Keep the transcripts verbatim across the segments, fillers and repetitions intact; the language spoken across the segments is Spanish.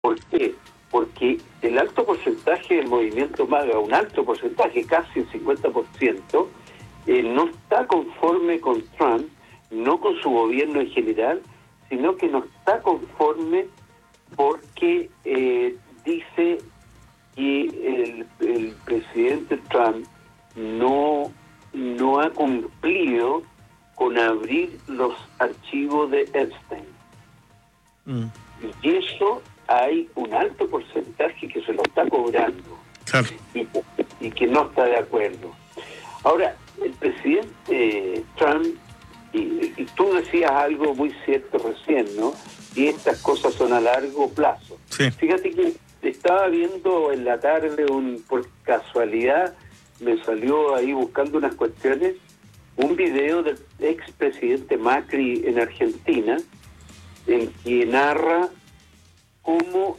¿Por qué? Porque el alto porcentaje del movimiento MAGA, un alto porcentaje, casi el cincuenta por ciento, eh, no está conforme con Trump, no con su gobierno en general, sino que no está conforme porque eh, dice que el, el presidente Trump no, no ha cumplido con abrir los archivos de Epstein. Mm. Y eso hay un alto porcentaje que se lo está cobrando. Claro. y, y que no está de acuerdo. Ahora, el presidente Trump, y, y tú decías algo muy cierto recién, ¿no? Y estas cosas son a largo plazo. Sí. Fíjate que estaba viendo en la tarde, un por casualidad, me salió ahí buscando unas cuestiones, un video del expresidente Macri en Argentina, en que narra cómo,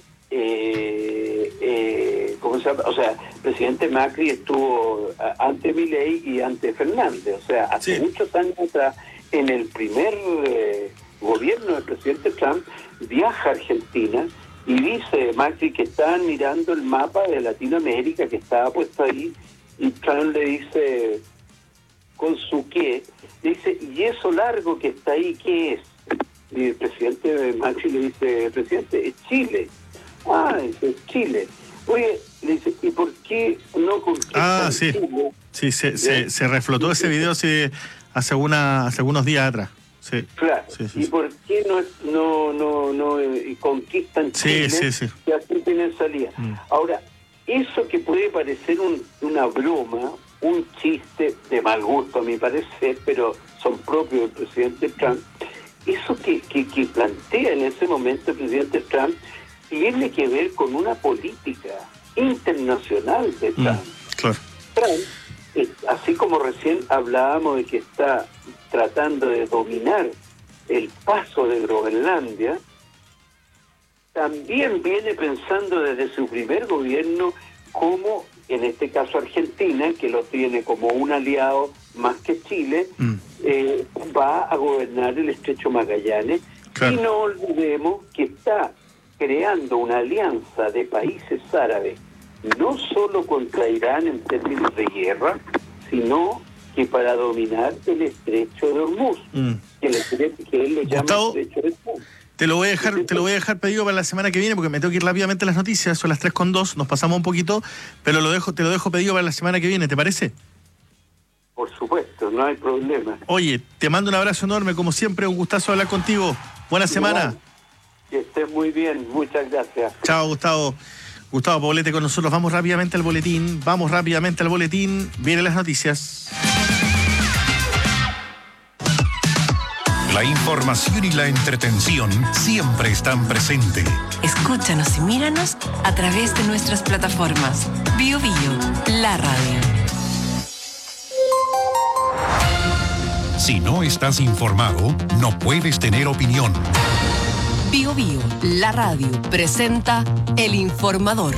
eh, eh, ¿cómo se llama? O sea, el presidente Macri estuvo ante Milei y ante Fernández, o sea, hace sí. muchos años atrás, en el primer eh, gobierno del presidente Trump, viaja a Argentina y dice Macri que estaban mirando el mapa de Latinoamérica que estaba puesto ahí, y Trump le dice, ¿con su qué? Le dice, ¿y eso largo que está ahí qué es? Y el presidente Macri le dice, presidente, es Chile. Ah, es Chile. Oye, le dice, ¿y por qué no conquistan Ah, sí. Chile? Sí, se, se, se reflotó ese video hace, hace, una, hace algunos días atrás. Sí. Claro. Sí, sí, ¿Y sí. por qué no no no no eh, conquistan Chile? Sí, sí, sí. Y así tienen salida. Mm. Ahora, eso que puede parecer un, una broma, un chiste de mal gusto a mi parecer, pero son propios del presidente Trump, eso que, que, que plantea en ese momento el presidente Trump tiene que ver con una política internacional de Trump. Mm, claro. Trump, eh, así como recién hablábamos de que está tratando de dominar el paso de Groenlandia, también viene pensando desde su primer gobierno como, en este caso Argentina, que lo tiene como un aliado más que Chile, mm. eh, va a gobernar el Estrecho Magallanes. Claro. Y no olvidemos que está creando una alianza de países árabes, no solo contra Irán en términos de guerra, sino que para dominar el Estrecho de Hormuz, mm. que, le, que él le llama Gustavo, Estrecho de Hormuz. Te lo voy a dejar, te lo voy a dejar pedido para la semana que viene, porque me tengo que ir rápidamente a las noticias, son las tres con dos, nos pasamos un poquito, pero lo dejo, te lo dejo pedido para la semana que viene, ¿te parece? Por supuesto, no hay problema. Oye, te mando un abrazo enorme, como siempre, un gustazo hablar contigo. Buena semana. Igual, que estés muy bien, muchas gracias. Chao, Gustavo. Gustavo Poblete con nosotros. Vamos rápidamente al boletín, vamos rápidamente al boletín, vienen las noticias. La información y la entretención siempre están presentes. Escúchanos y míranos a través de nuestras plataformas. Bio Bio, la radio. Si no estás informado, no puedes tener opinión. Bio Bio, la radio, presenta El Informador.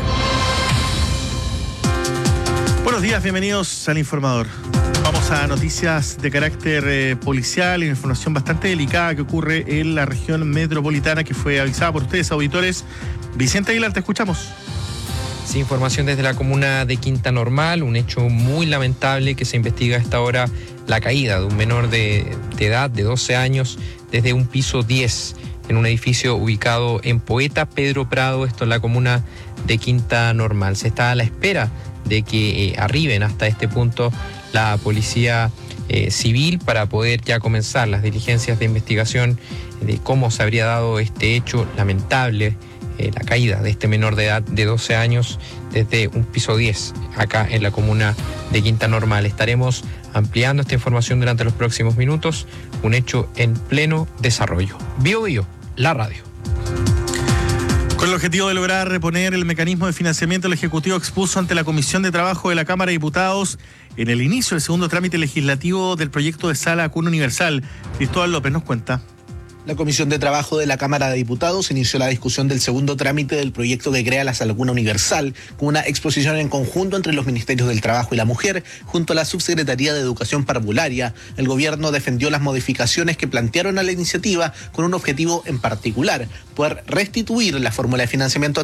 Buenos días, bienvenidos al Informador. Vamos a noticias de carácter eh, policial y información bastante delicada que ocurre en la región metropolitana, que fue avisada por ustedes, auditores. Vicente Aguilar, te escuchamos. Sí, información desde la comuna de Quinta Normal, un hecho muy lamentable que se investiga a esta hora, la caída de un menor de, de edad de doce años desde un piso diez en un edificio ubicado en Poeta Pedro Prado, esto en la comuna de Quinta Normal. Se está a la espera de que eh, arriben hasta este punto la policía eh, civil para poder ya comenzar las diligencias de investigación de cómo se habría dado este hecho lamentable, eh, la caída de este menor de edad de doce años desde un piso diez acá en la comuna de Quinta Normal. Estaremos ampliando esta información durante los próximos minutos, un hecho en pleno desarrollo. Bio Bio, la radio. Con el objetivo de lograr reponer el mecanismo de financiamiento, el Ejecutivo expuso ante la Comisión de Trabajo de la Cámara de Diputados en el inicio del segundo trámite legislativo del proyecto de sala cuna universal. Cristóbal López nos cuenta. La Comisión de Trabajo de la Cámara de Diputados inició la discusión del segundo trámite del proyecto que crea la Salud Universal, con una exposición en conjunto entre los Ministerios del Trabajo y la Mujer, junto a la Subsecretaría de Educación Parvularia. El gobierno defendió las modificaciones que plantearon a la iniciativa con un objetivo en particular: poder restituir la fórmula de financiamiento